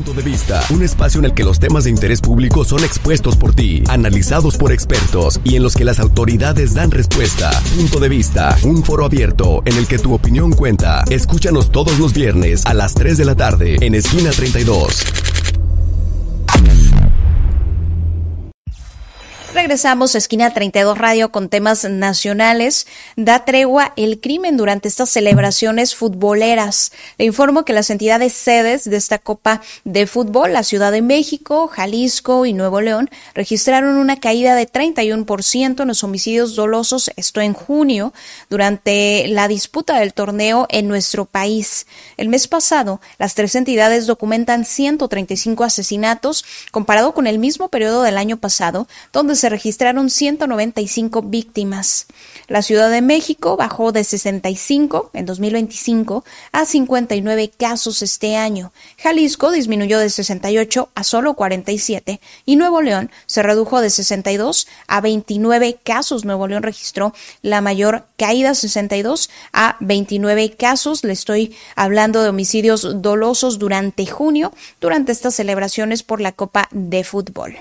Punto de Vista, un espacio en el que los temas de interés público son expuestos por ti, analizados por expertos y en los que las autoridades dan respuesta. Punto de Vista, un foro abierto en el que tu opinión cuenta. Escúchanos todos los viernes a las 3 de la tarde en Esquina 32. Regresamos a Esquina 32 Radio con temas nacionales. Da tregua el crimen durante estas celebraciones futboleras. Le informo que las entidades sedes de esta Copa de Fútbol, la Ciudad de México, Jalisco y Nuevo León, registraron una caída de 31% en los homicidios dolosos, esto en junio, durante la disputa del torneo en nuestro país. El mes pasado, las tres entidades documentan 135 asesinatos, comparado con el mismo periodo del año pasado, donde se registraron 195 víctimas. La Ciudad de México bajó de 65 en 2025 a 59 casos este año. Jalisco disminuyó de 68 a solo 47 y Nuevo León se redujo de 62 a 29 casos. Nuevo León registró la mayor caída, 62 a 29 casos. Le estoy hablando de homicidios dolosos durante junio, durante estas celebraciones por la Copa de Fútbol.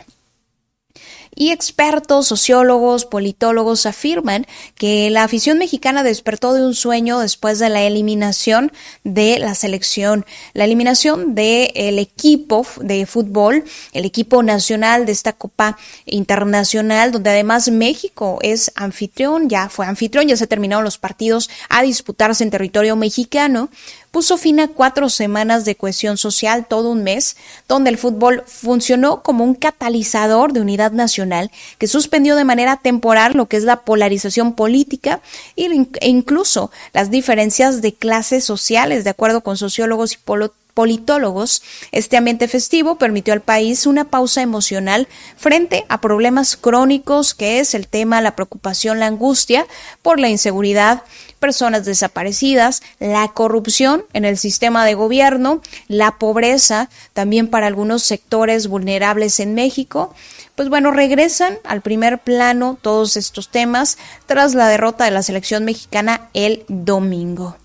Y expertos, sociólogos, politólogos afirman que la afición mexicana despertó de un sueño después de la eliminación de la selección, la eliminación del equipo de fútbol, el equipo nacional de esta Copa Internacional, donde además México es anfitrión, ya se terminaron los partidos a disputarse en territorio mexicano. Puso fin a 4 semanas de cohesión social, todo un mes, donde el fútbol funcionó como un catalizador de unidad nacional que suspendió de manera temporal lo que es la polarización política e incluso las diferencias de clases sociales. De acuerdo con sociólogos y politólogos, este ambiente festivo permitió al país una pausa emocional frente a problemas crónicos que es el tema, la preocupación, la angustia por la inseguridad, personas desaparecidas, la corrupción en el sistema de gobierno, la pobreza también para algunos sectores vulnerables en México. Pues bueno, regresan al primer plano todos estos temas tras la derrota de la selección mexicana el domingo.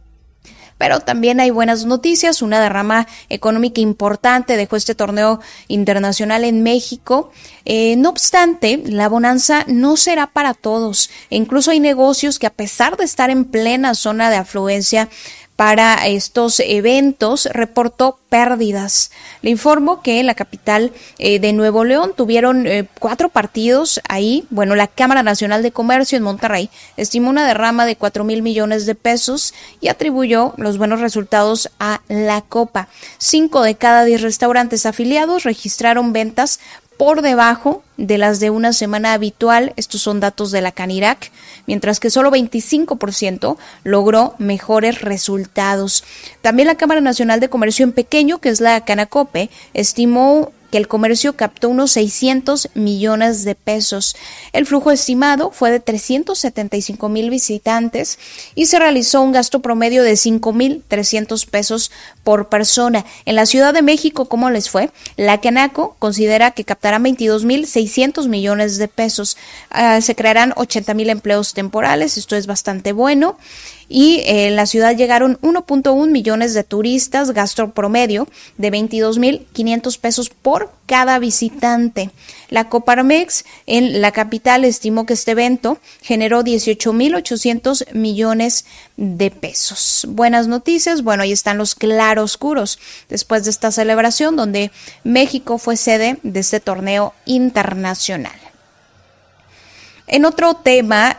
Pero también hay buenas noticias. Una derrama económica importante dejó este torneo internacional en México. No obstante, la bonanza no será para todos. E incluso hay negocios que, a pesar de estar en plena zona de afluencia para estos eventos, reportó pérdidas. Le informo que en la capital de Nuevo León tuvieron 4 partidos ahí. Bueno, la Cámara Nacional de Comercio en Monterrey estimó una derrama de 4,000 millones de pesos y atribuyó los buenos resultados a la Copa. 5 de cada 10 restaurantes afiliados registraron ventas por debajo de las de una semana habitual. Estos son datos de la Canirac, mientras que solo 25% logró mejores resultados. También la Cámara Nacional de Comercio en Pequeño, que es la Canacope, estimó que el comercio captó unos 600 millones de pesos. El flujo estimado fue de 375,000 visitantes y se realizó un gasto promedio de 5,300 pesos por persona. En la Ciudad de México, ¿cómo les fue? La Canaco considera que captarán 22,600 millones de pesos. Se crearán 80,000 empleos temporales, esto es bastante bueno. Y en la ciudad llegaron 1.1 millones de turistas, gasto promedio de 22,500 pesos por cada visitante. La Coparmex en la capital estimó que este evento generó 18,800 millones de pesos. Buenas noticias, bueno, ahí están los claroscuros después de esta celebración donde México fue sede de este torneo internacional. En otro tema,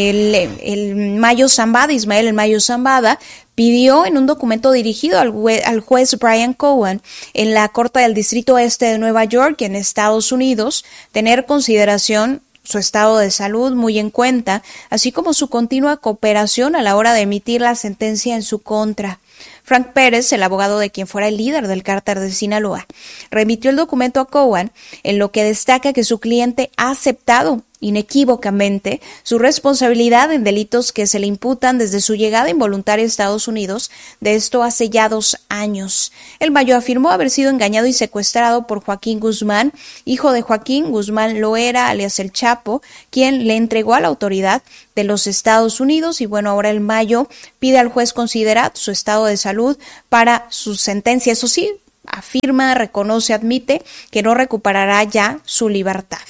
el Mayo Zambada, Ismael El Mayo Zambada, pidió en un documento dirigido al juez Brian Cohen en la Corte del Distrito Este de Nueva York, en Estados Unidos, tener consideración su estado de salud muy en cuenta, así como su continua cooperación a la hora de emitir la sentencia en su contra. Frank Pérez, el abogado de quien fuera el líder del cártel de Sinaloa, remitió el documento a Cohen, en lo que destaca que su cliente ha aceptado inequívocamente su responsabilidad en delitos que se le imputan desde su llegada involuntaria a Estados Unidos, de esto hace ya 2 años. El Mayo afirmó haber sido engañado y secuestrado por Joaquín Guzmán, hijo de Joaquín Guzmán Loera, alias El Chapo, quien le entregó a la autoridad de los Estados Unidos. Y bueno, ahora el Mayo pide al juez considerar su estado de salud para su sentencia. Eso sí, afirma, reconoce, admite que no recuperará ya su libertad.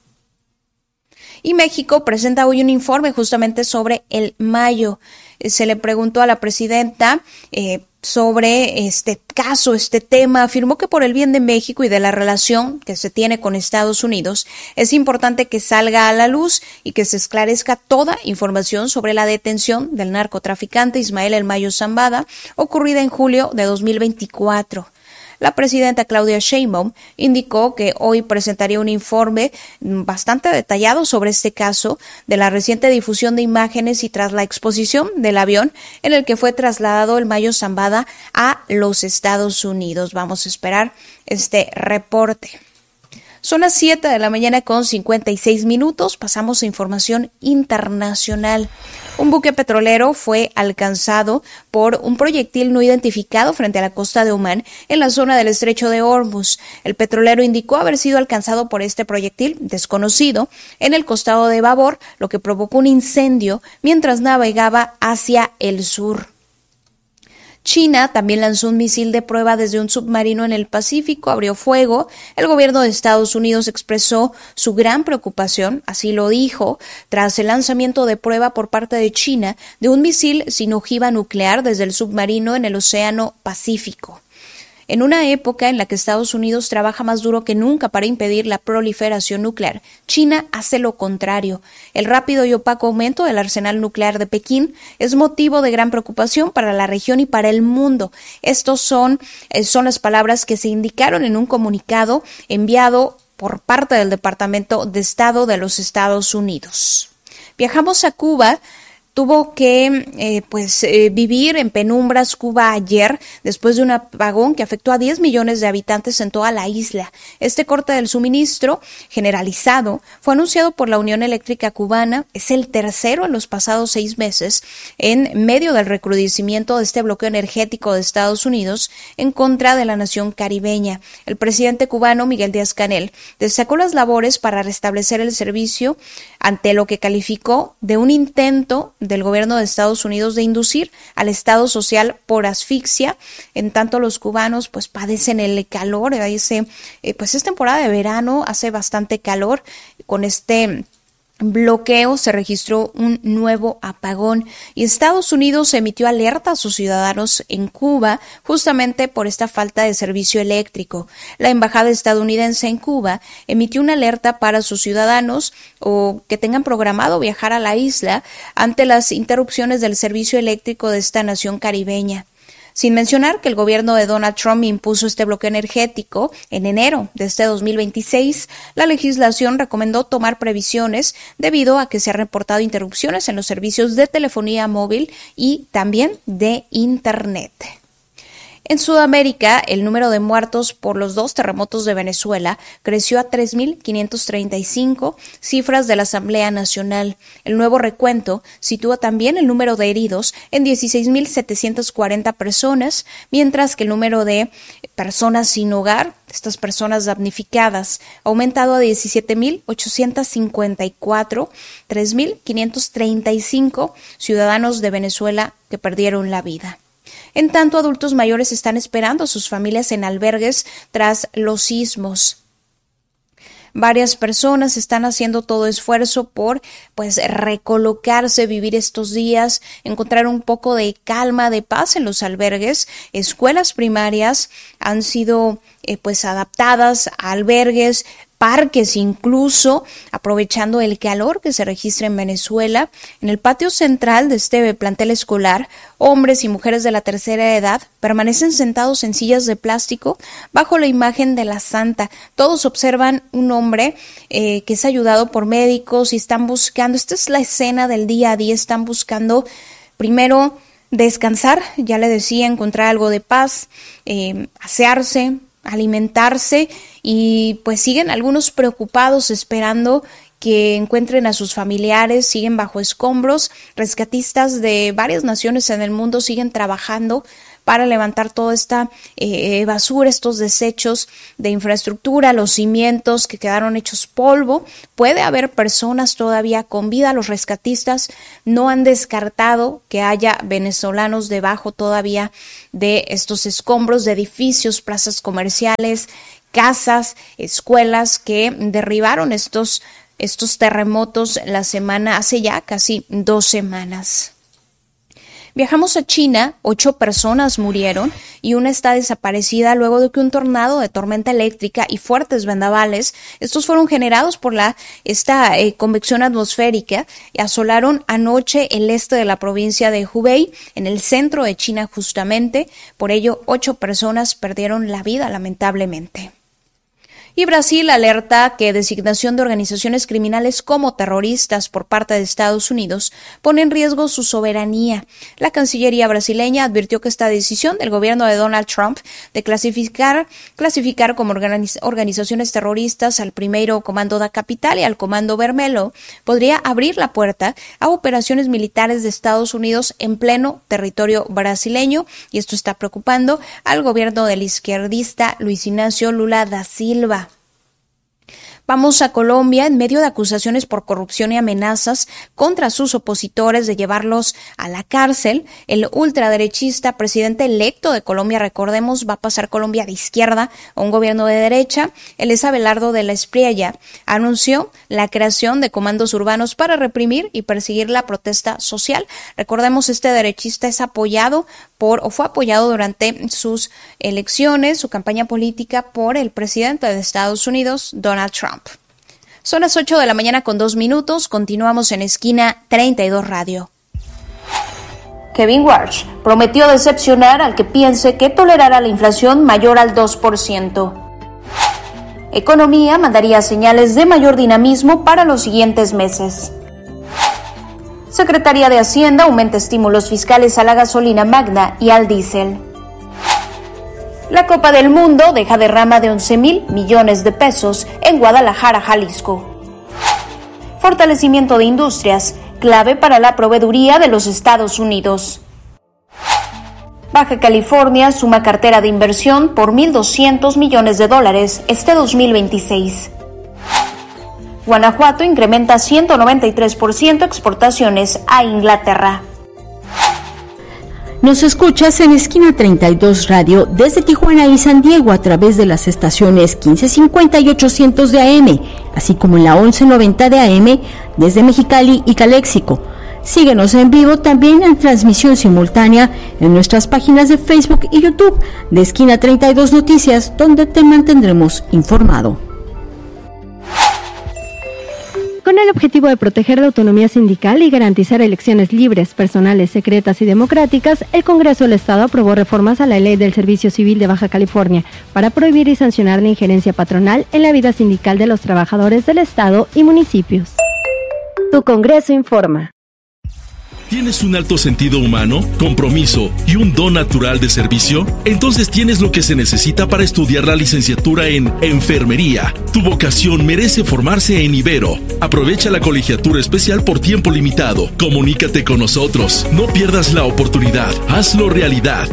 Y México presenta hoy un informe justamente sobre el Mayo. Se le preguntó a la presidenta sobre este caso, este tema. Afirmó que por el bien de México y de la relación que se tiene con Estados Unidos, es importante que salga a la luz y que se esclarezca toda información sobre la detención del narcotraficante Ismael El Mayo Zambada, ocurrida en julio de 2024. La presidenta Claudia Sheinbaum indicó que hoy presentaría un informe bastante detallado sobre este caso, de la reciente difusión de imágenes y tras la exposición del avión en el que fue trasladado El Mayo Zambada a los Estados Unidos. Vamos a esperar este reporte. Son las 7 de la mañana con 56 minutos. Pasamos a información internacional. Un buque petrolero fue alcanzado por un proyectil no identificado frente a la costa de Omán, en la zona del estrecho de Hormuz. El petrolero indicó haber sido alcanzado por este proyectil desconocido en el costado de babor, lo que provocó un incendio mientras navegaba hacia el sur. China también lanzó un misil de prueba desde un submarino en el Pacífico, abrió fuego. El gobierno de Estados Unidos expresó su gran preocupación, así lo dijo, tras el lanzamiento de prueba por parte de China de un misil sin ojiva nuclear desde el submarino en el Océano Pacífico. En una época en la que Estados Unidos trabaja más duro que nunca para impedir la proliferación nuclear, China hace lo contrario. El rápido y opaco aumento del arsenal nuclear de Pekín es motivo de gran preocupación para la región y para el mundo. Estos son las palabras que se indicaron en un comunicado enviado por parte del Departamento de Estado de los Estados Unidos. Viajamos a Cuba. Tuvo que vivir en penumbras Cuba ayer después de un apagón que afectó a 10 millones de habitantes en toda la isla. Este corte del suministro generalizado fue anunciado por la Unión Eléctrica Cubana. Es el tercero en los pasados 6 meses en medio del recrudecimiento de este bloqueo energético de Estados Unidos en contra de la nación caribeña. El presidente cubano Miguel Díaz-Canel destacó las labores para restablecer el servicio ante lo que calificó de un intento del gobierno de Estados Unidos de inducir al estado social por asfixia. En tanto, los cubanos padecen el calor. Es temporada de verano, hace bastante calor. Con este bloqueo se registró un nuevo apagón y Estados Unidos emitió alerta a sus ciudadanos en Cuba justamente por esta falta de servicio eléctrico. La embajada estadounidense en Cuba emitió una alerta para sus ciudadanos o que tengan programado viajar a la isla ante las interrupciones del servicio eléctrico de esta nación caribeña. Sin mencionar que el gobierno de Donald Trump impuso este bloqueo energético en enero de este 2026, la legislación recomendó tomar previsiones debido a que se han reportado interrupciones en los servicios de telefonía móvil y también de Internet. En Sudamérica, el número de muertos por los 2 terremotos de Venezuela creció a 3.535, cifras de la Asamblea Nacional. El nuevo recuento sitúa también el número de heridos en 16.740 personas, mientras que el número de personas sin hogar, estas personas damnificadas, ha aumentado a 17.854, 3.535 ciudadanos de Venezuela que perdieron la vida. En tanto, adultos mayores están esperando a sus familias en albergues tras los sismos. Varias personas están haciendo todo esfuerzo por recolocarse, vivir estos días, encontrar un poco de calma, de paz en los albergues. Escuelas primarias han sido adaptadas a albergues, parques incluso, aprovechando el calor que se registra en Venezuela. En el patio central de este plantel escolar, hombres y mujeres de la tercera edad permanecen sentados en sillas de plástico bajo la imagen de la Santa. Todos observan un hombre que es ayudado por médicos y están buscando, esta es la escena del día a día, están buscando primero descansar, ya le decía, encontrar algo de paz, asearse, alimentarse y siguen algunos preocupados esperando que encuentren a sus familiares, siguen bajo escombros. Rescatistas de varias naciones en el mundo siguen trabajando para levantar toda esta basura, estos desechos de infraestructura, los cimientos que quedaron hechos polvo. Puede haber personas todavía con vida. Los rescatistas no han descartado que haya venezolanos debajo todavía de estos escombros de edificios, plazas comerciales, casas, escuelas que derribaron estos terremotos hace ya casi 2 semanas. Viajamos a China, 8 personas murieron y una está desaparecida luego de que un tornado de tormenta eléctrica y fuertes vendavales, estos fueron generados por esta convección atmosférica, y asolaron anoche el este de la provincia de Hubei, en el centro de China justamente. Por ello, 8 personas perdieron la vida lamentablemente. Y Brasil alerta que designación de organizaciones criminales como terroristas por parte de Estados Unidos pone en riesgo su soberanía. La Cancillería brasileña advirtió que esta decisión del gobierno de Donald Trump de clasificar como organizaciones terroristas al primero Comando da Capital y al Comando Vermelho podría abrir la puerta a operaciones militares de Estados Unidos en pleno territorio brasileño, y esto está preocupando al gobierno del izquierdista Luis Ignacio Lula da Silva. Vamos a Colombia. En medio de acusaciones por corrupción y amenazas contra sus opositores de llevarlos a la cárcel, el ultraderechista presidente electo de Colombia, recordemos, va a pasar Colombia de izquierda a un gobierno de derecha. Él Abelardo de la Espriella anunció la creación de comandos urbanos para reprimir y perseguir la protesta social. Recordemos, este derechista fue apoyado durante sus elecciones, su campaña política, por el presidente de Estados Unidos, Donald Trump. Son las 8 de la mañana con 2 minutos. Continuamos en Esquina 32 Radio. Kevin Warsh prometió decepcionar al que piense que tolerará la inflación mayor al 2%. Economía mandaría señales de mayor dinamismo para los siguientes meses. Secretaría de Hacienda aumenta estímulos fiscales a la gasolina magna y al diésel. La Copa del Mundo deja derrama de 11,000 millones de pesos en Guadalajara, Jalisco. Fortalecimiento de industrias, clave para la proveeduría de los Estados Unidos. Baja California suma cartera de inversión por $1,200 millones este 2026. Guanajuato incrementa 193% exportaciones a Inglaterra. Nos escuchas en Esquina 32 Radio desde Tijuana y San Diego a través de las estaciones 1550 y 800 de AM, así como en la 1190 de AM desde Mexicali y Caléxico. Síguenos en vivo también en transmisión simultánea en nuestras páginas de Facebook y YouTube de Esquina 32 Noticias, donde te mantendremos informado. Con el objetivo de proteger la autonomía sindical y garantizar elecciones libres, personales, secretas y democráticas, el Congreso del Estado aprobó reformas a la Ley del Servicio Civil de Baja California para prohibir y sancionar la injerencia patronal en la vida sindical de los trabajadores del Estado y municipios. Tu Congreso informa. ¿Tienes un alto sentido humano, compromiso y un don natural de servicio? Entonces tienes lo que se necesita para estudiar la licenciatura en Enfermería. Tu vocación merece formarse en Ibero. Aprovecha la colegiatura especial por tiempo limitado. Comunícate con nosotros. No pierdas la oportunidad. Hazlo realidad.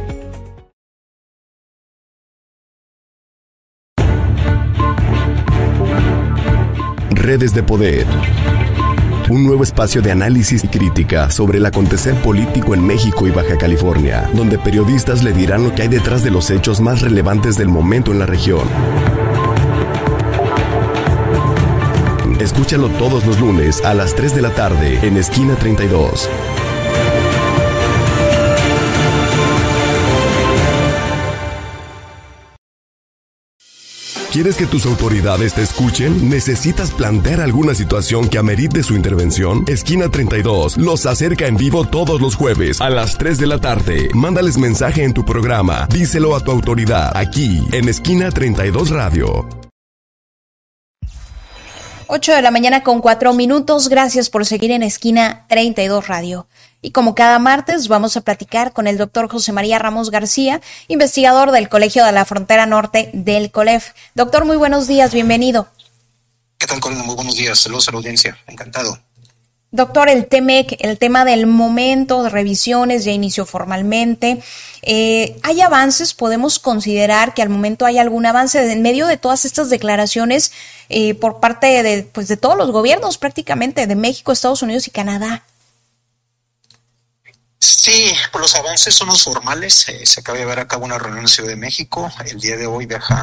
Redes de Poder. Un nuevo espacio de análisis y crítica sobre el acontecer político en México y Baja California, donde periodistas le dirán lo que hay detrás de los hechos más relevantes del momento en la región. Escúchalo todos los lunes a las 3 de la tarde en Esquina 32. ¿Quieres que tus autoridades te escuchen? ¿Necesitas plantear alguna situación que amerite su intervención? Esquina 32 los acerca en vivo todos los jueves a las 3 de la tarde. Mándales mensaje en tu programa. Díselo a tu autoridad aquí en Esquina 32 Radio. 8 de la mañana con 4 minutos. Gracias por seguir en Esquina 32 Radio. Y como cada martes vamos a platicar con el doctor José María Ramos García, investigador del Colegio de la Frontera Norte del COLEF. Doctor, muy buenos días, bienvenido. ¿Qué tal, Corina? Muy buenos días, saludos a la audiencia, encantado. Doctor, el TEMEC, el tema del momento de revisiones ya inició formalmente. ¿Hay avances? ¿Podemos considerar que al momento hay algún avance en medio de todas estas declaraciones por parte de todos los gobiernos prácticamente, de México, Estados Unidos y Canadá? Sí, pues los avances son los formales. Se acaba de llevar a cabo una reunión en Ciudad de México. El día de hoy